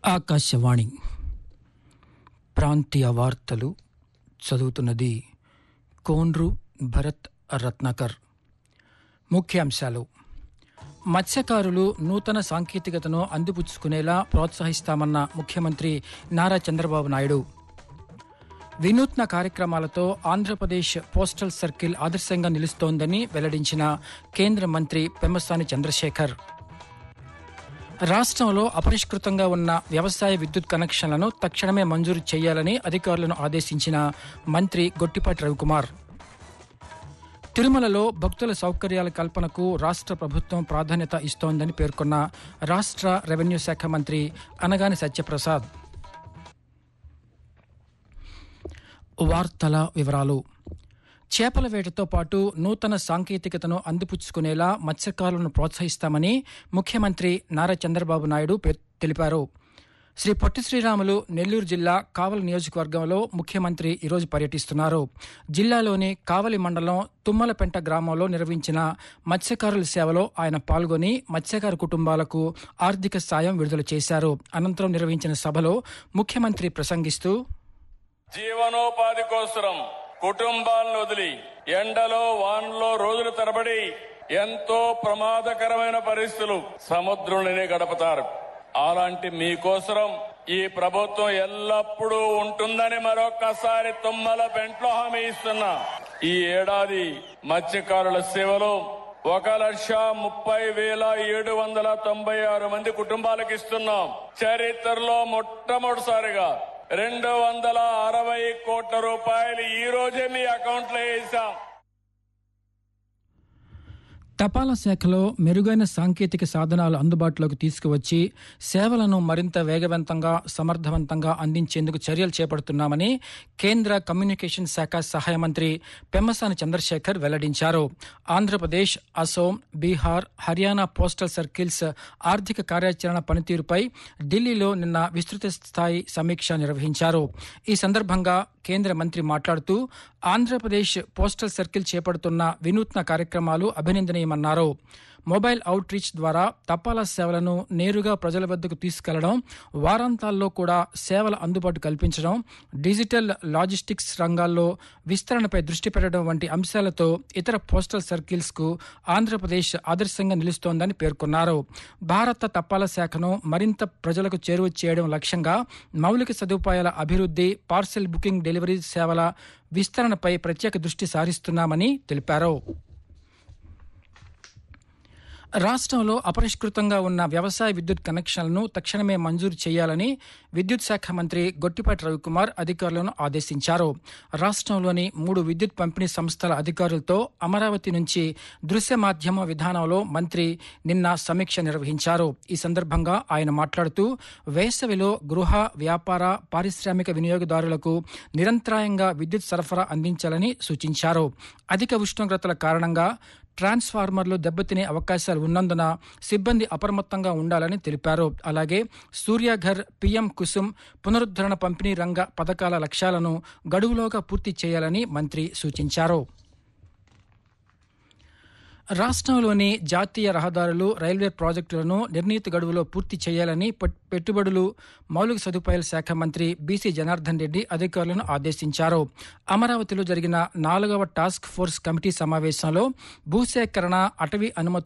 ఆకాశవాణి ప్రాంతీయ వార్తలు చదువుతున్నది కోండ్రు భరత్ రత్నాకర్. ముఖ్యాంశాలు: మత్స్యకారులు నూతన సాంకేతికతను అందిపుచ్చుకునేలా ప్రోత్సహిస్తామన్న ముఖ్యమంత్రి నారా చంద్రబాబు నాయుడు. వినూత్న కార్యక్రమాలతో ఆంధ్రప్రదేశ్ పోస్టల్ సర్కిల్ ఆదర్శంగా నిలుస్తోందని వెల్లడించిన కేంద్ర మంత్రి పెమ్మసాని చంద్రశేఖర్. రాష్ట్రంలో అపరిష్కృతంగా ఉన్న వ్యవసాయ విద్యుత్ కనెక్షన్లను తక్షణమే మంజూరు చేయాలని అధికారులను ఆదేశించిన మంత్రి గొట్టిపాటి రవికుమార్. తిరుమలలో భక్తుల సౌకర్యాల కల్పనకు రాష్ట్ర ప్రభుత్వం ప్రాధాన్యత ఇస్తోందని పేర్కొన్న రాష్ట్ర రెవెన్యూ శాఖ మంత్రి అనగాని సత్యప్రసాద్. వార్తల వివరాలు: చేపల వేటతో పాటు నూతన సాంకేతికతను అందిపుచ్చుకునేలా మత్స్యకారులను ప్రోత్సహిస్తామని ముఖ్యమంత్రి నారా చంద్రబాబు నాయుడు తెలిపారు. శ్రీ పొట్టి శ్రీరాములు నెల్లూరు జిల్లా కావలి నియోజకవర్గంలో ముఖ్యమంత్రి ఈరోజు పర్యటిస్తున్నారు. జిల్లాలోని కావలి మండలం తుమ్మలపెంట గ్రామంలో నిర్వహించిన మత్స్యకారుల సేవలో ఆయన పాల్గొని మత్స్యకార కుటుంబాలకు ఆర్థిక సాయం విడుదల చేశారు. అనంతరం నిర్వహించిన సభలో ముఖ్యమంత్రి ప్రసంగిస్తూ, జీవనోపాధి కోసం కుటుంబాలను వదిలి ఎండలో వానలో రోజుల తరబడి ఎంతో ప్రమాదకరమైన పరిస్థితులు సముద్రంలోనే గడుపుతారు. అలాంటి మీకోసం ఈ ప్రభుత్వం ఎల్లప్పుడూ ఉంటుందని మరొక్కసారి తుమ్మల పెంట్లో హామీ ఇస్తున్నా. ఈ ఏడాది మత్స్యకారుల సేవలో 1,30,796 మంది కుటుంబాలకు ఇస్తున్నాం. చరిత్రలో మొట్టమొదటిసారిగా 260 కోట్ల రూపాయలు ఈ రోజే మీ అకౌంట్లో వేసాం. తపాలా శాఖలో మెరుగైన సాంకేతిక సాధనాలు అందుబాటులోకి తీసుకువచ్చి సేవలను మరింత వేగవంతంగా సమర్థవంతంగా అందించేందుకు చర్యలు చేపడుతున్నామని కేంద్ర కమ్యూనికేషన్ శాఖ సహాయ మంత్రి పెమ్మసాని చంద్రశేఖర్ వెల్లడించారు. ఆంధ్రప్రదేశ్, అసోం, బీహార్, హర్యానా పోస్టల్ సర్కిల్స్ ఆర్థిక కార్యాచరణ పనితీరుపై ఢిల్లీలో నిన్న విస్తృత స్థాయి సమీక్ష నిర్వహించారు. ఈ సందర్భంగా కేంద్ర మంత్రి మాట్లాడుతూ, ఆంధ్రప్రదేశ్ పోస్టల్ సర్కిల్ చేపడుతున్న వినూత్న కార్యక్రమాలు అభినందనీయమన్నారు. మొబైల్ అవుట్ రీచ్ ద్వారా తపాలా సేవలను నేరుగా ప్రజల వద్దకు తీసుకెళ్లడం, వారాంతాల్లో కూడా సేవల అందుబాటు కల్పించడం, డిజిటల్ లాజిస్టిక్స్ రంగాల్లో విస్తరణపై దృష్టి పెట్టడం వంటి అంశాలతో ఇతర పోస్టల్ సర్కిల్స్ కు ఆంధ్రప్రదేశ్ ఆదర్శంగా నిలుస్తోందని పేర్కొన్నారు. భారత తపాలా శాఖను మరింత ప్రజలకు చేరువ చేయడం లక్ష్యంగా మౌలిక సదుపాయాల అభివృద్ధి, పార్సెల్ బుకింగ్, డెలివరీ సేవల విస్తరణపై ప్రత్యేక దృష్టి సారిస్తున్నామని తెలిపారు. రాష్ట్రంలో అపరిష్కృతంగా ఉన్న వ్యవసాయ విద్యుత్ కనెక్షన్లను తక్షణమే మంజూరు చేయాలని విద్యుత్ శాఖ మంత్రి గొట్టిపాటి రవికుమార్ అధికారులను ఆదేశించారు. రాష్ట్రంలోని 3 విద్యుత్ పంపిణీ సంస్థల అధికారులతో అమరావతి నుంచి దృశ్య మాధ్యమ విధానంలో మంత్రి నిన్న సమీక్ష నిర్వహించారు. ఈ సందర్భంగా ఆయన మాట్లాడుతూ, వేసవిలో గృహ, వ్యాపార, పారిశ్రామిక వినియోగదారులకు నిరంతరాయంగా విద్యుత్ సరఫరా అందించాలని సూచించారు. అధిక ఉష్ణోగ్రతల కారణంగా ట్రాన్స్ఫార్మర్లు దెబ్బతినే అవకాశాలు ఉన్నందున సిబ్బంది అప్రమత్తంగా ఉండాలని తెలిపారు. అలాగే సూర్యఘర్, పీఎం కుసుమ్ పునరుద్ధరణ పంపిణీ రంగ పథకాల లక్ష్యాలను గడువులోగా పూర్తి చేయాలని మంత్రి సూచించారు. రాష్ట్రంలోని జాతీయ రహదారులు, రైల్వే ప్రాజెక్టులను నిర్ణీత గడువులో పూర్తి చేయాలని పెట్టుబడులు, మౌలిక సదుపాయాల శాఖ మంత్రి బీసీ జనార్దన్ రెడ్డి అధికారులను ఆదేశించారు. అమరావతిలో జరిగిన 4వ టాస్క్ ఫోర్స్ కమిటీ సమావేశంలో భూసేకరణ, అటవీ అనుమతులు